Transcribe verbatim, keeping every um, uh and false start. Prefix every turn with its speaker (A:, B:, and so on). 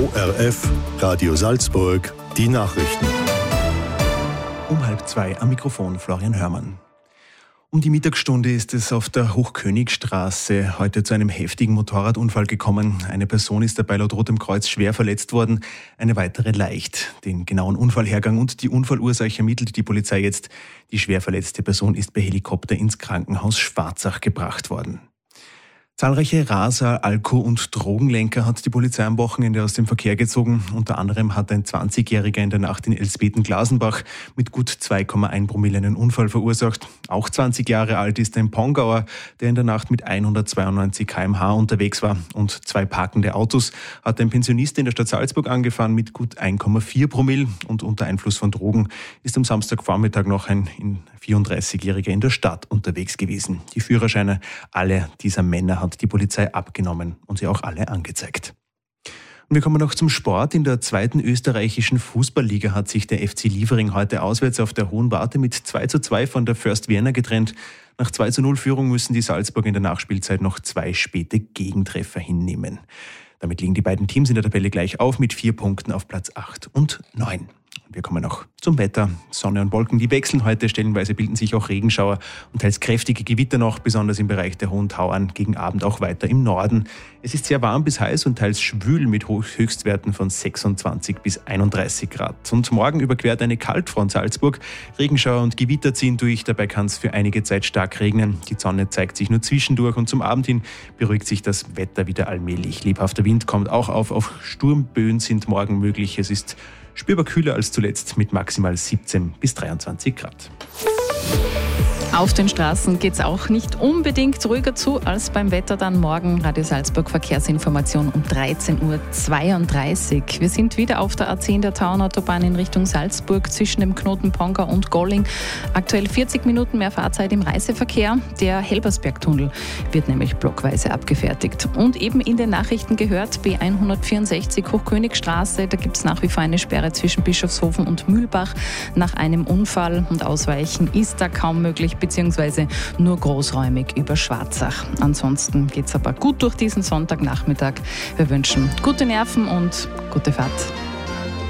A: O R F, Radio Salzburg, die Nachrichten.
B: Um halb zwei am Mikrofon Florian Hörmann. Um die Mittagsstunde ist es auf der Hochkönigstraße heute zu einem heftigen Motorradunfall gekommen. Eine Person ist dabei laut Rotem Kreuz schwer verletzt worden, eine weitere leicht. Den genauen Unfallhergang und die Unfallursache ermittelt die Polizei jetzt. Die schwer verletzte Person ist per Helikopter ins Krankenhaus Schwarzach gebracht worden. Zahlreiche Raser-, Alko- und Drogenlenker hat die Polizei am Wochenende aus dem Verkehr gezogen. Unter anderem hat ein zwanzigjähriger in der Nacht in Elsbeten-Glasenbach mit gut zwei Komma eins Promille einen Unfall verursacht. Auch zwanzig Jahre alt ist ein Pongauer, der in der Nacht mit hundertzweiundneunzig Kilometer pro Stunde unterwegs war. Und zwei parkende Autos hat ein Pensionist in der Stadt Salzburg angefahren mit gut eins Komma vier Promille. Und unter Einfluss von Drogen ist am Samstagvormittag noch ein vierunddreißigjähriger in der Stadt unterwegs gewesen. Die Führerscheine aller dieser Männer hat die Polizei abgenommen und sie auch alle angezeigt. Und wir kommen noch zum Sport. In der zweiten österreichischen Fußballliga hat sich der F C Liefering heute auswärts auf der Hohen Warte mit zwei zu zwei von der First Vienna getrennt. Nach zwei zu null Führung müssen die Salzburger in der Nachspielzeit noch zwei späte Gegentreffer hinnehmen. Damit liegen die beiden Teams in der Tabelle gleich auf mit vier Punkten auf Platz acht und neun. Wir kommen noch zum Wetter. Sonne und Wolken, die wechseln heute. Stellenweise bilden sich auch Regenschauer und teils kräftige Gewitter noch, besonders im Bereich der Hohen Tauern, gegen Abend auch weiter im Norden. Es ist sehr warm bis heiß und teils schwül mit Höchstwerten von sechsundzwanzig bis einunddreißig Grad. Und morgen überquert eine Kaltfront Salzburg. Regenschauer und Gewitter ziehen durch. Dabei kann es für einige Zeit stark regnen. Die Sonne zeigt sich nur zwischendurch und zum Abend hin beruhigt sich das Wetter wieder allmählich. Lebhafter Wind kommt auch auf. Auch Sturmböen sind morgen möglich. Es ist spürbar kühler als zuletzt mit maximal siebzehn bis dreiundzwanzig Grad.
C: Auf den Straßen geht es auch nicht unbedingt ruhiger zu als beim Wetter dann morgen. Radio Salzburg Verkehrsinformation um dreizehn Uhr zweiunddreißig. Wir sind wieder auf der A zehn der Tauernautobahn in Richtung Salzburg zwischen dem Knoten Pongau und Golling. Aktuell vierzig Minuten mehr Fahrzeit im Reiseverkehr. Der Helbersbergtunnel wird nämlich blockweise abgefertigt. Und eben in den Nachrichten gehört, B hundertvierundsechzig Hochkönigstraße. Da gibt es nach wie vor eine Sperre zwischen Bischofshofen und Mühlbach nach einem Unfall. Und Ausweichen ist da kaum möglich, beziehungsweise nur großräumig über Schwarzach. Ansonsten geht es aber gut durch diesen Sonntagnachmittag. Wir wünschen gute Nerven und gute Fahrt.